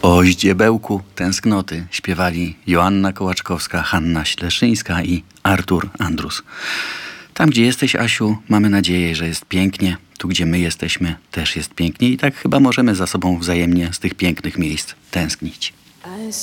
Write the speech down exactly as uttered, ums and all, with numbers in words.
O ździebełku tęsknoty śpiewali Joanna Kołaczkowska, Hanna Śleszyńska i Artur Andrus. Tam, gdzie jesteś, Asiu, mamy nadzieję, że jest pięknie. Tu, gdzie my jesteśmy, też jest pięknie i tak chyba możemy za sobą wzajemnie z tych pięknych miejsc tęsknić.